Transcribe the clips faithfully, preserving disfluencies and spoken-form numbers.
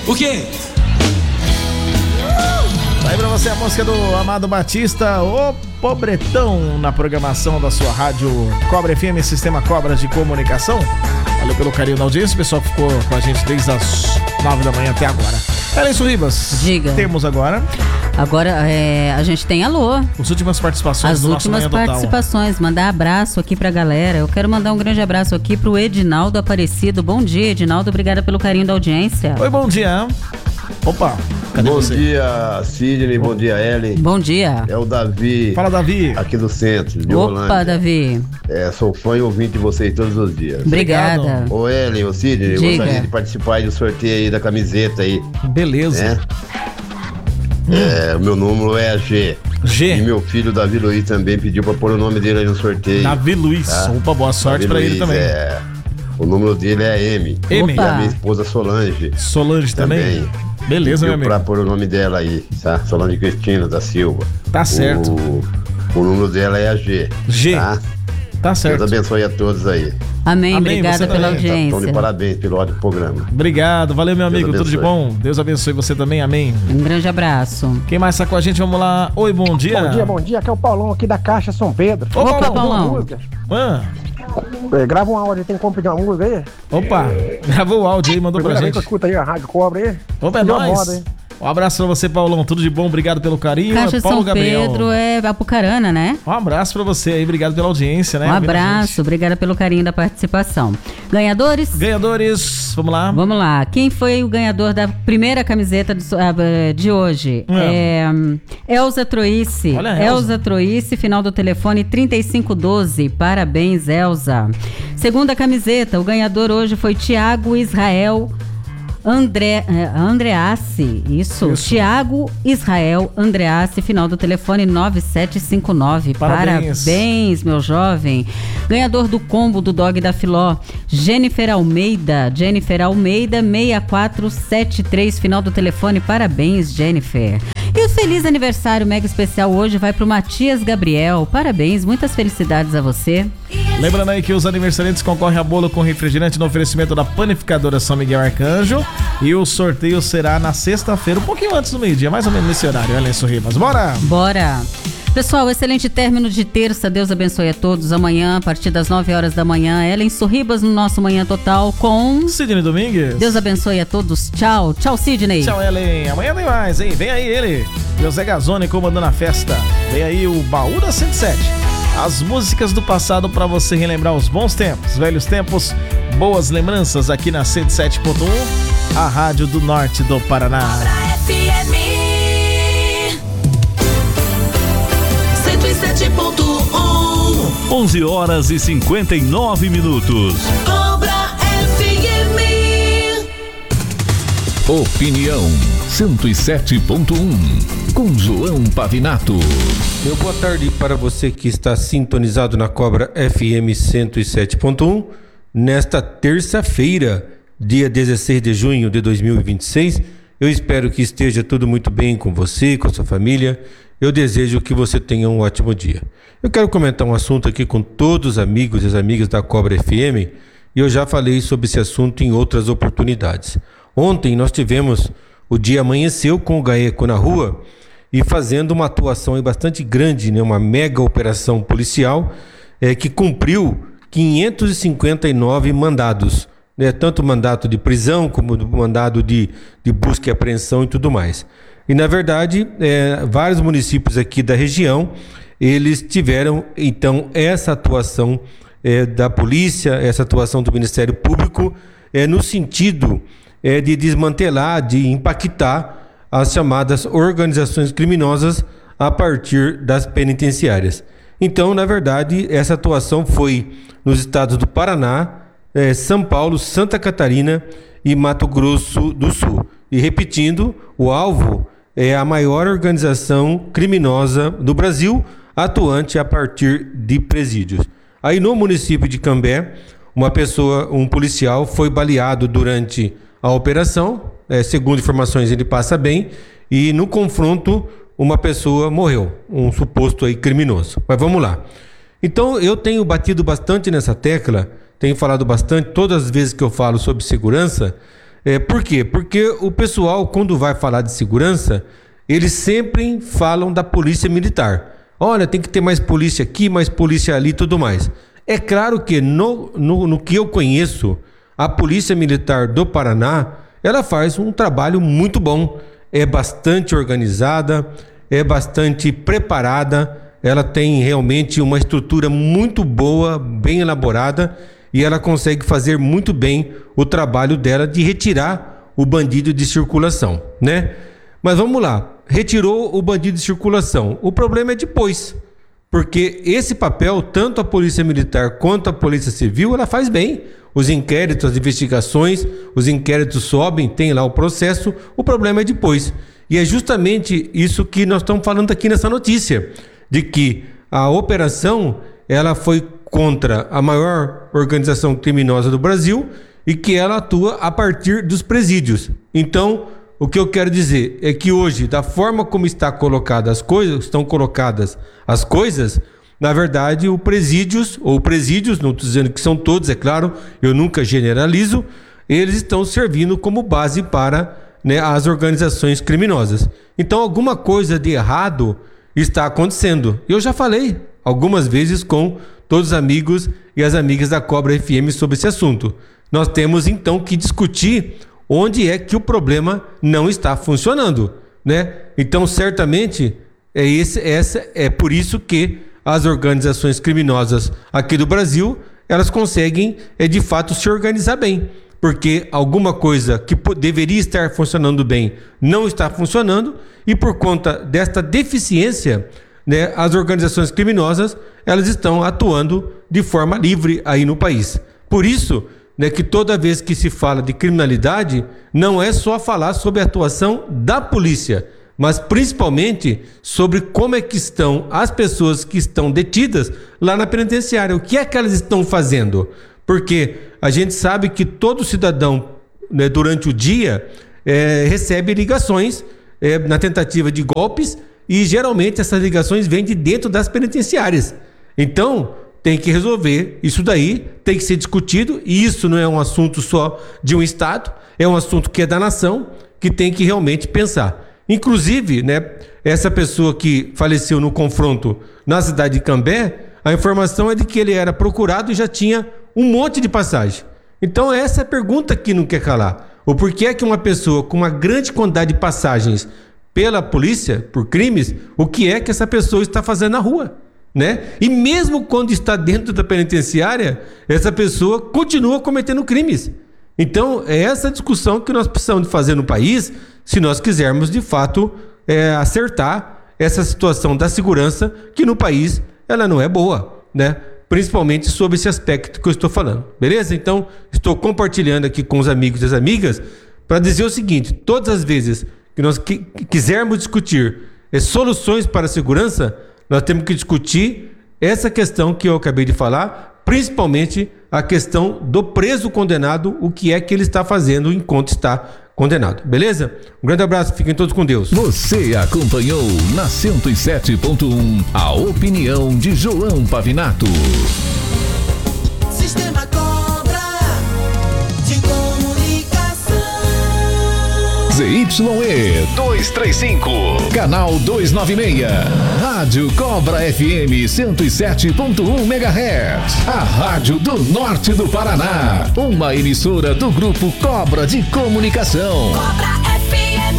O quê? Aí pra você a música do Amado Batista, o Pobretão, na programação da sua rádio Cobra F M, Sistema Cobra de Comunicação. Valeu pelo carinho da audiência, o pessoal ficou com a gente desde as nove da manhã até agora. Elenilson Ribas, diga. Temos agora... Agora é, a gente tem alô. As últimas participações As do nosso últimas Manhã participações. Total. Mandar abraço aqui pra galera. Eu quero mandar um grande abraço aqui pro Edinaldo Aparecido. Bom dia, Edinaldo. Obrigada pelo carinho da audiência. Oi, bom dia. Opa, cadê bom você? Bom dia, Sidney. Bom dia, Ellen. Bom dia. É o Davi. Fala, Davi. Aqui do centro, de Opa, Rolândia. Davi. É, sou fã e ouvinte de vocês todos os dias. Obrigada. Ô, Ellen, ô, Sidney, eu Diga. gostaria de participar aí do sorteio aí da camiseta aí. Beleza. Né? Hum. É, o meu número é G. G. E meu filho, Davi Luiz, também pediu pra pôr o nome dele aí no sorteio. Davi Luiz. Tá? Opa, boa sorte Davi pra Luiz, ele também. É, o número dele é M. M. E a minha esposa Solange. Solange também. também. Beleza, meu amigo. Pra pôr o nome dela aí, tá? Solange Cristina da Silva. Tá certo. O, o número dela é a G. G. Tá? Tá certo. Deus abençoe a todos aí. Amém, Amém obrigada pela também. audiência. Então, de parabéns pelo ótimo programa. Obrigado, valeu meu amigo, tudo de bom? Deus abençoe você também, amém. Um grande abraço. Quem mais está com a gente? Vamos lá. Oi, bom dia. Bom dia, bom dia, aqui é o Paulão aqui da Caixa São Pedro. Opa, Opa Paulão. Ah. É, grava um áudio, tem como pedir uma música aí? Opa, gravou o áudio aí, mandou Primeira pra gente. Que eu escuto aí a Rádio Cobra aí. Opa, é nóis. Moda, um abraço pra você, Paulão. Tudo de bom, obrigado pelo carinho. Caixa Paulo São Gabriel. Pedro é Apucarana, né? Um abraço pra você aí, obrigado pela audiência, né? Um abraço, obrigada pelo carinho da participação. Ganhadores? Ganhadores, vamos lá. Vamos lá. Quem foi o ganhador da primeira camiseta de, de hoje? É. É Elza Troice. Olha, Elza. Elza Troice, final do telefone trinta e cinco doze. Parabéns, Elza. Segunda camiseta, o ganhador hoje foi Tiago Israel André, Andreassi, isso, isso. Tiago Israel Andreassi, final do telefone nove sete cinco nove. Parabéns. Parabéns, meu jovem. Ganhador do combo do Dog da Filó, Jennifer Almeida, Jennifer Almeida seis quatro sete três, final do telefone. Parabéns, Jennifer. E o feliz aniversário mega especial hoje vai pro Matias Gabriel. Parabéns, muitas felicidades a você. Lembrando aí que os aniversariantes concorrem a bolo com refrigerante no oferecimento da Panificadora São Miguel Arcanjo. E o sorteio será na sexta-feira, um pouquinho antes do meio-dia, mais ou menos nesse horário. Elenilson Ribas, bora? Bora! Pessoal, excelente término de terça. Deus abençoe a todos. Amanhã, a partir das nove horas da manhã, Elenilson Ribas no nosso Manhã Total com... Sidney Domingues. Deus abençoe a todos. Tchau. Tchau, Sidney. Tchau, Ellen. Amanhã tem mais, hein? Vem aí ele, José Gazzoni comandando a festa. Vem aí o Baú da cento e sete. As músicas do passado para você relembrar os bons tempos, velhos tempos, boas lembranças aqui na cento e sete ponto um, a rádio do norte do Paraná. F M cento e sete ponto um. onze horas e cinquenta e nove minutos. Cobra F M. Opinião cento e sete ponto um, com João Pavinato. Meu boa tarde para você que está sintonizado na Cobra F M cento e sete ponto um. Nesta terça-feira, dia dezesseis de junho de dois mil e vinte e seis, eu espero que esteja tudo muito bem com você, com a sua família. Eu desejo que você tenha um ótimo dia. Eu quero comentar um assunto aqui com todos os amigos e as amigas da Cobra F M, e eu já falei sobre esse assunto em outras oportunidades. Ontem nós tivemos o dia amanheceu com o GAECO na rua e fazendo uma atuação bastante grande, né? Uma mega operação policial é, que cumpriu quinhentos e cinquenta e nove mandados, né? Tanto mandato de prisão como mandado de, de busca e apreensão e tudo mais. E na verdade, é, vários municípios aqui da região, eles tiveram então essa atuação é, da polícia, essa atuação do Ministério Público, é, no sentido é, de desmantelar, de impactar as chamadas organizações criminosas a partir das penitenciárias. Então, na verdade, essa atuação foi nos estados do Paraná, é, São Paulo, Santa Catarina e Mato Grosso do Sul. E repetindo, o alvo é a maior organização criminosa do Brasil, atuante a partir de presídios. Aí no município de Cambé, uma pessoa, um policial, foi baleado durante a operação, é, segundo informações ele passa bem, e no confronto uma pessoa morreu, um suposto aí criminoso. Mas vamos lá. Então eu tenho batido bastante nessa tecla, tenho falado bastante, todas as vezes que eu falo sobre segurança, É, por quê? Porque o pessoal, quando vai falar de segurança, eles sempre falam da polícia militar. Olha, tem que ter mais polícia aqui, mais polícia ali e tudo mais. É claro que no, no, no que eu conheço, a Polícia Militar do Paraná, ela faz um trabalho muito bom. É bastante organizada, é bastante preparada, ela tem realmente uma estrutura muito boa, bem elaborada, e ela consegue fazer muito bem o trabalho dela de retirar o bandido de circulação, né? Mas vamos lá, retirou o bandido de circulação. O problema é depois, porque esse papel, tanto a Polícia Militar quanto a Polícia Civil, ela faz bem. Os inquéritos, as investigações, os inquéritos sobem, tem lá o processo, o problema é depois. E é justamente isso que nós estamos falando aqui nessa notícia, de que a operação, ela foi contra a maior organização criminosa do Brasil e que ela atua a partir dos presídios. Então, o que eu quero dizer é que hoje, da forma como está colocada as coisas, estão colocadas as coisas, na verdade, o presídios, ou presídios, não estou dizendo que são todos, é claro, eu nunca generalizo, eles estão servindo como base para, né, as organizações criminosas. Então, alguma coisa de errado está acontecendo. Eu já falei algumas vezes com todos os amigos e as amigas da Cobra F M sobre esse assunto. Nós temos, então, que discutir onde é que o problema não está funcionando, né? Então, certamente, é, esse, essa, é por isso que as organizações criminosas aqui do Brasil, elas conseguem, é, de fato, se organizar bem, porque alguma coisa que deveria estar funcionando bem não está funcionando, e por conta desta deficiência, né, as organizações criminosas, elas estão atuando de forma livre aí no país. Por isso, né, que toda vez que se fala de criminalidade, não é só falar sobre a atuação da polícia, mas principalmente sobre como é que estão as pessoas que estão detidas lá na penitenciária. O que é que elas estão fazendo? Porque a gente sabe que todo cidadão, né, durante o dia, é, recebe ligações é, na tentativa de golpes, e geralmente essas ligações vêm de dentro das penitenciárias. Então, tem que resolver isso daí, tem que ser discutido, e isso não é um assunto só de um Estado, é um assunto que é da nação, que tem que realmente pensar. Inclusive, né, essa pessoa que faleceu no confronto na cidade de Cambé, a informação é de que ele era procurado e já tinha um monte de passagem. Então essa é a pergunta que não quer calar. O porquê é que uma pessoa com uma grande quantidade de passagens pela polícia, por crimes, o que é que essa pessoa está fazendo na rua, né? E mesmo quando está dentro da penitenciária, essa pessoa continua cometendo crimes. Então é essa discussão que nós precisamos de fazer no país, se nós quisermos de fato é, acertar essa situação da segurança, que no país ela não é boa, né? Principalmente sobre esse aspecto que eu estou falando, beleza? Então estou compartilhando aqui com os amigos e as amigas para dizer o seguinte: todas as vezes que nós que, quisermos discutir é, soluções para a segurança, nós temos que discutir essa questão que eu acabei de falar, principalmente a questão do preso condenado, o que é que ele está fazendo enquanto está condenado, beleza? Um grande abraço, fiquem todos com Deus. Você acompanhou na cento e sete ponto um a opinião de João Pavinato. Sistema Cobra de comunicação. Z Y E duzentos e trinta e cinco, canal duzentos e noventa e seis, Rádio Cobra F M cento e sete ponto um megahertz, a rádio do norte do Paraná, uma emissora do grupo Cobra de Comunicação. Cobra F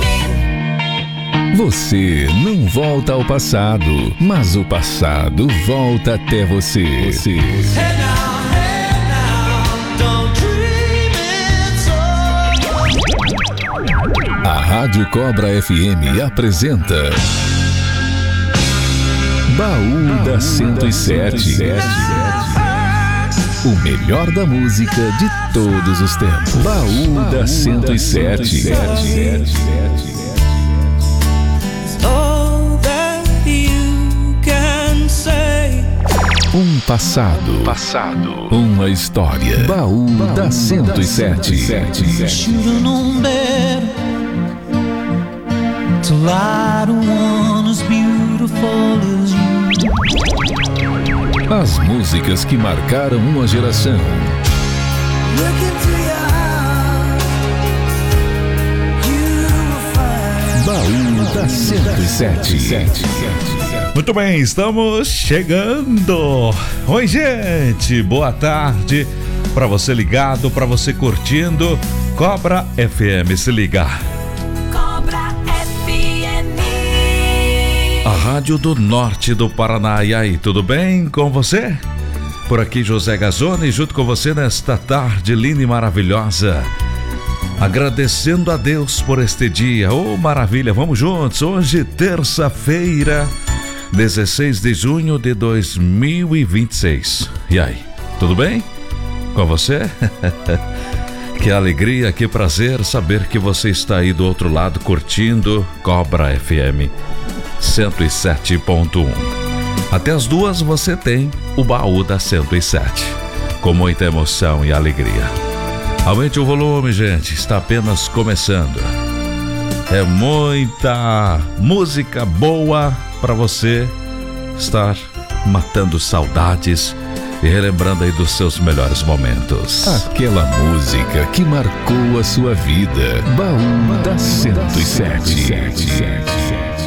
M. Você não volta ao passado, mas o passado volta até você. você. Hey now, hey now, don't dream it's over. A Rádio Cobra F M apresenta Baú da cento e sete. O melhor da música de todos os tempos. Baú da cento e sete. All that you can say. Um passado. Passado. Uma história. Baú da cento e sete. Should've known better to lie to one as beautiful as you. As músicas que marcaram uma geração. Look into your eyes, da cento e sete. Muito bem, estamos chegando. Oi, gente, boa tarde. Para você ligado, para você curtindo, Cobra F M, se liga. Cobra F M. A rádio do norte do Paraná. E aí, tudo bem com você? Por aqui José Gazzoni, junto com você nesta tarde linda e maravilhosa. Agradecendo a Deus por este dia. Oh, maravilha, vamos juntos. Hoje, terça-feira, dezesseis de junho de dois mil e vinte e seis. E aí, tudo bem com você? Que alegria, que prazer saber que você está aí do outro lado curtindo Cobra F M cento e sete ponto um. Até as duas você tem o baú da cento e sete, com muita emoção e alegria. Aumente o volume, gente, está apenas começando. É muita música boa para você estar matando saudades e relembrando aí dos seus melhores momentos. Aquela música que marcou a sua vida. Baú da cento e sete.